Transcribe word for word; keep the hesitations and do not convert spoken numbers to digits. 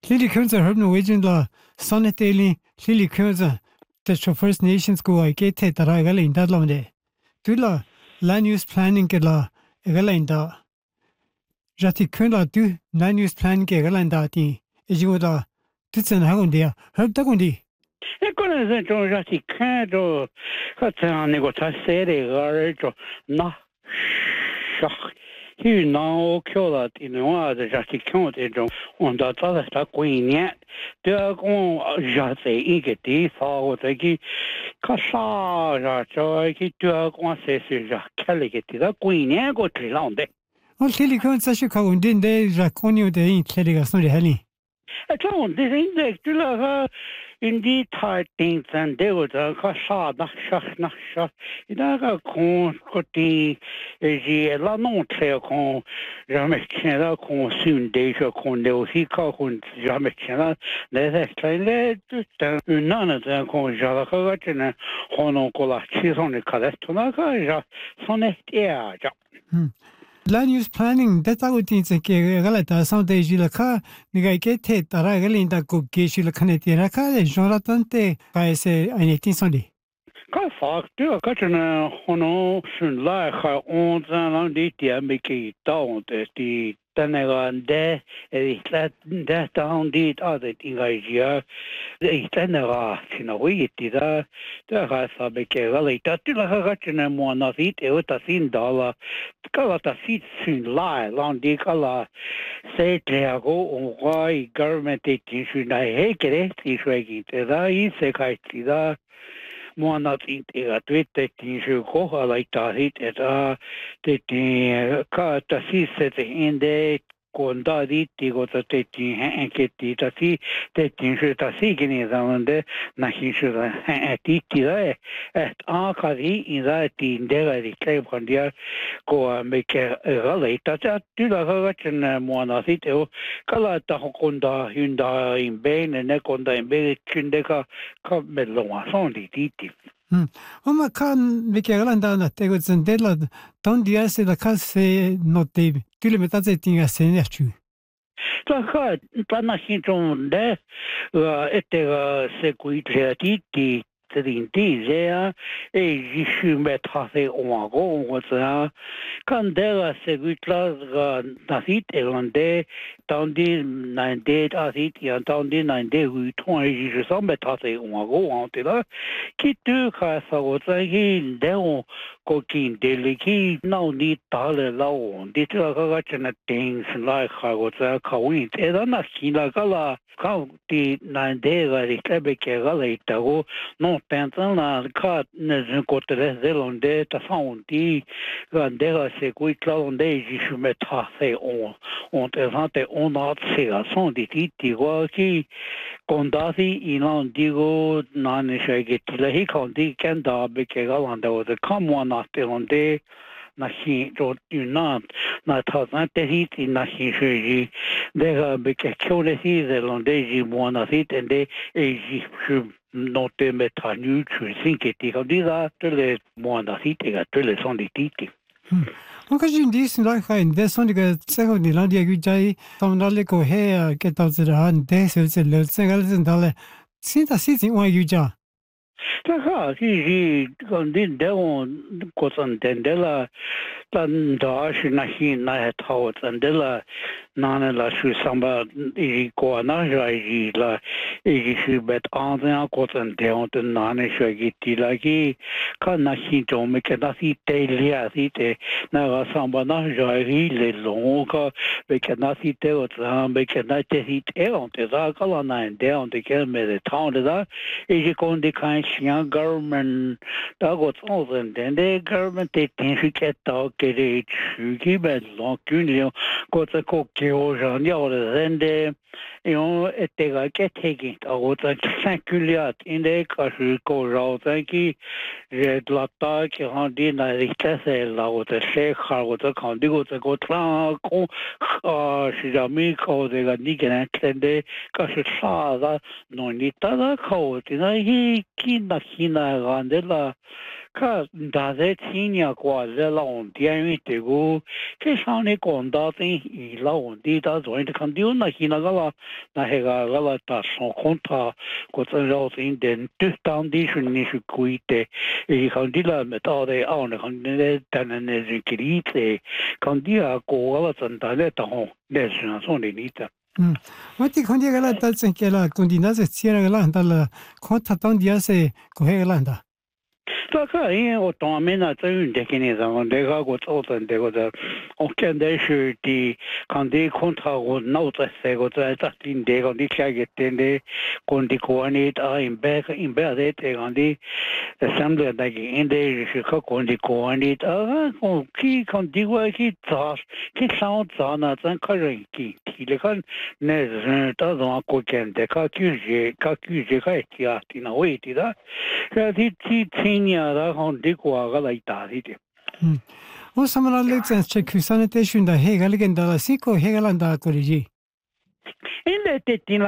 Lily Kunzer hörn Norwegian la Sonnet Daily Lily Kunzer the First Nations go I get it that I gal in that londe. Tula land use planning ke la gal in da. Jati kunla du land use plan ke gal in da ti. Eju da tutsen hagun dia. Herb da gundi. E con se jo jati kado kata negociare garjo na shach Hier nou kjola in de de jati kjont in jo on dat alles dat queen de kon jate igeti fa de ki kasa ja jo ki de kon se se ja kelegeti da queen go trilande. Well, Lily Kunzer sa ka undin de ja konio de in tlediga so de heli. E klon de index du la in die things and they would uh, kasa nach shach nach shach ida kon koti ji la non tre kon jamais kena kon sun déjà kon de aussi ka kon jamais kena les extraits de nana de kon jala ka tena hono kola chison de kalestona ka ja sonet ja Land use planning data routines ke galata sonde jila ka niga ke te tara galinda ko ke shila kanete ra ka jora tante ka ese ainetin sonde ka fak tu ka tena hono sun la ka on zan di ti me ke ta de ti Tannerande et la down dit other ingagia e tanera sina witi da da rasa beke vale tatula hagachna mo na fit e ota sin dala kala ta fit sin la landi kala se treago on roi government et suna hekere ti swegi da i se kai da mo na fit e atwete ti ju ko ala ta hit et a te ka ta si se inde konda di ti go ta te ti en ke ti ta si te ti ju ta si ke ni zamande na hi ju da ti ti da et a ka di in da ti de ga di ke brandia ko me ke rale ta ta tu la ga chen mo na si te o kala ta konda hyunda in ben ne konda in be chinde ka ka me lo wa son di ti ti Hmm. Oma kan vi ke galanda na te go zendela ton dia se la ka se no te tu le metaze tinga se nerchu. Ta ka ta na hinton de ete se kuitreati ti trinti zea e jishu metrafe oago oza kandela se gutla na fit elande tandi ninde asit ya tandi ninde hu ton e je sens metrafe oago antela ki tu ka sa oza hi de ko kin de ki no ni tale lao de tra ga chana things like ha oza ka win e da na kila kala ka ti ninde ga ri tebe ke ga le ta go no pensan la ka ne kotere zelonde ta faundi gande ga se kui klonde ji je me trace on on te vante on a se a son di ti go ki kondasi inan digo nan shege tile hi kondi kenda be ke ga landa o de come one not onde na hi ro una na ta te hit na hi ji de ga be ke kole hi zelonde ji mo na hit ende e ji non te metà nu sin che ti condisa le moanda hite ga le son di titi On ka jin dis la ka in de son de se ko ni la dia gu jai ton la le ko he ke ta zira an de se se le se ga le dale si ta si ti wa yu ja ta ha si ji con din de on ko san dendela tan da shi na hi na ta o dendela nana la shu samba i ko na ja i la i shu bet an an ko tan de on nana shu gi ti la ki ka na hi jo me ke na si te lia si te na ga samba na ja i le long ka be ke na si te o ta be ke na te hi te on te za ka la na de on te ke me de ta de da i ji kon de kan xian government da go zo zen de de government te tin shu ke ta ke de chu ki be long ku ni ko ta ko Georgia de io e te ga ke tegi o ta sakuliat in de ka su ko ro ta ki je la ta ki han di na ri ta se la o ta se kha o ta kan di go ta ko tra ko a si da mi ko de ga ni ke na de ka su sa da no ni ta da ko ti na hi ki na hi na ga de la 看大在青年过在老店里这个，给上的广大的伊老的到昨天看到那些那个啦，那些个个啦打上空他，或者绕进den对当地是你是贵的，伊看的啦没到的啊，那看的但那那是给你的，看的啊过了真的来当红，那是那送的你的。 嗯，我睇看啲个啦，得正嘅啦，工地那只车啦个啦，得啦，看他当地是过去个啦得。 大概因为我当面那这样的给你讲，那个我做成这个的，我现在是的，看的看他我脑子这个在在听的，看的下个点的，看的看的啊，因白因白在这看的，三个那个因的是看看的看的啊，我去看的我去查，去上查那咱看人去，提了看那是到时候过见的，看拒绝，看拒绝看一下，听那位的啦，这提提青年。然后这个个来打一点。 嗯，我什么那里在 check 上的对选的，黑个里跟到了，西个黑个兰达过去。 因为这点